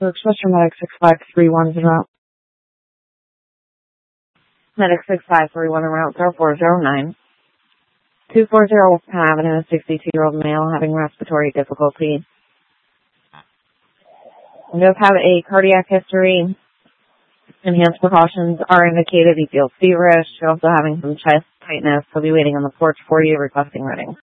Express your Medic 6531 is en route. Medic 6531 en route 0409. 240 Wolfton Avenue, a 62-year-old male having respiratory difficulty. He does have a cardiac history. Enhanced precautions are indicated. He feels feverish. You're also having some chest tightness. He'll be waiting on the porch for you, requesting reading.